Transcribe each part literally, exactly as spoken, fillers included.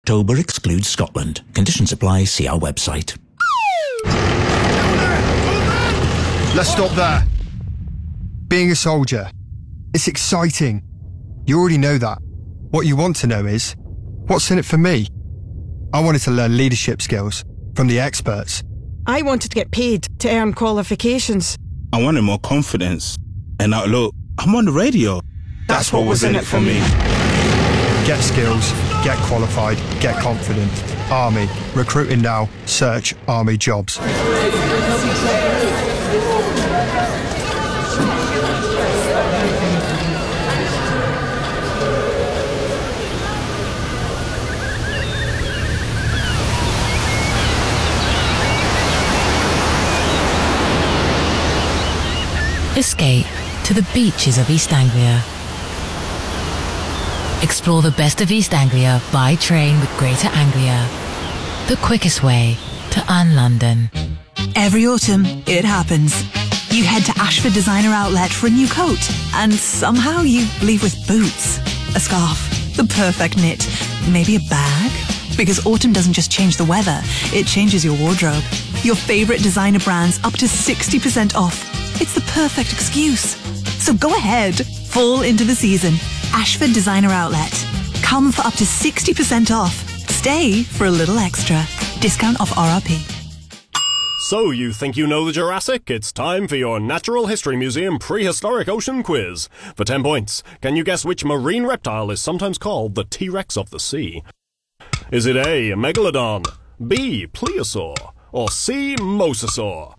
October excludes Scotland. Conditions apply. See our website. Let's stop there. Being a soldier, it's exciting. You already know that. What you want to know is, what's in it for me? I wanted to learn leadership skills from the experts. I wanted to get paid to earn qualifications. I wanted more confidence. And now look, I'm on the radio. That's, That's what, what was in it for me. Get skills, get qualified, get confident. Army. Recruiting now. Search Army jobs. Escape to the beaches of East Anglia. Explore the best of East Anglia by train with Greater Anglia. The quickest way to un-London. Every autumn, it happens. You head to Ashford Designer Outlet for a new coat, and somehow you leave with boots, a scarf, the perfect knit, maybe a bag. Because autumn doesn't just change the weather, it changes your wardrobe. Your favourite designer brands up to sixty percent off. It's the perfect excuse. So go ahead, fall into the season. Ashford Designer Outlet. Come for up to sixty percent off. Stay for a little extra. Discount off R R P. So you think you know the Jurassic? It's time for your Natural History Museum Prehistoric Ocean Quiz. For ten points, can you guess which marine reptile is sometimes called the T-Rex of the sea? Is it A, Megalodon, B, Plesiosaur, or C, Mosasaur?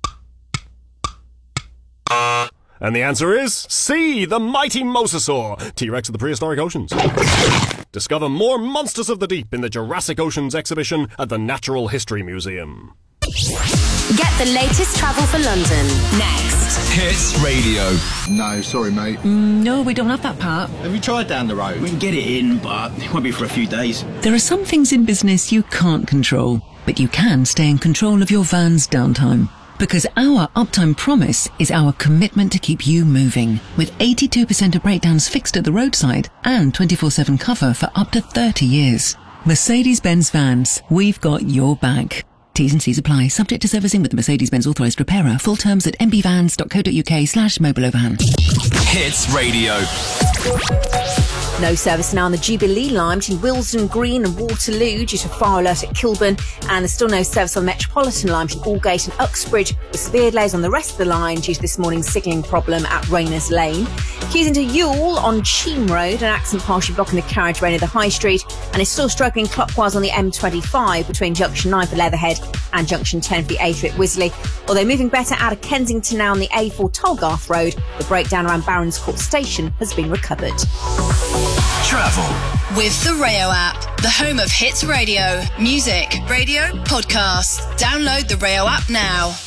And the answer is C, the mighty Mosasaur, T-Rex of the prehistoric oceans. Discover more monsters of the deep in the Jurassic Oceans exhibition at the Natural History Museum. Get the latest travel for London next. Hits Radio. No, sorry, mate. Mm, no, we don't have that part. Have you tried down the road? We can get it in, but it won't be for a few days. There are some things in business you can't control, but you can stay in control of your van's downtime. Because our uptime promise is our commitment to keep you moving, with eighty-two percent of breakdowns fixed at the roadside and twenty-four seven cover for up to thirty years. Mercedes-Benz Vans, we've got your back. T's and C's apply, subject to servicing with the Mercedes-Benz authorised repairer. Full terms at m b vans dot co dot u k slash mobile overhand. Hits Radio. No service now on the Jubilee line between Willesden Green and Waterloo due to fire alert at Kilburn, and there's still no service on the Metropolitan line between Aldgate and Uxbridge, with severe delays on the rest of the line due to this morning's signalling problem at Rayners Lane. Queues into Ewell on Cheam Road, an accident partially blocking the carriageway near the High Street, and is still struggling clockwise on the M twenty-five between Junction nine for Leatherhead and Junction ten for the A three at Wisley. Although moving better out of Kensington now on the A four Tolgarth Road, the breakdown around Barons Court Station has been recovered. Travel with the Rayo app, the home of hits radio, music, radio, podcasts. Download the Rayo app now.